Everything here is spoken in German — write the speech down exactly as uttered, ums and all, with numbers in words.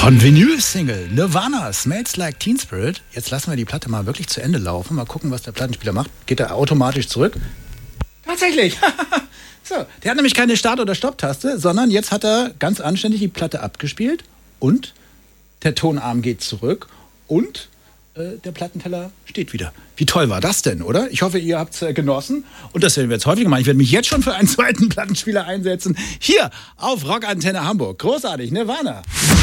Von Vinyl-Single Nirvana, Smells Like Teen Spirit. Jetzt lassen wir die Platte mal wirklich zu Ende laufen. Mal gucken, was der Plattenspieler macht. Geht er automatisch zurück? Tatsächlich. So, der hat nämlich keine Start- oder Stopptaste, sondern jetzt hat er ganz anständig die Platte abgespielt und der Tonarm geht zurück und äh, der Plattenteller steht wieder. Wie toll war das denn, oder? Ich hoffe, ihr habt es äh, genossen und das werden wir jetzt häufiger machen. Ich werde mich jetzt schon für einen zweiten Plattenspieler einsetzen. Hier auf Rockantenne Hamburg. Großartig, Nirvana.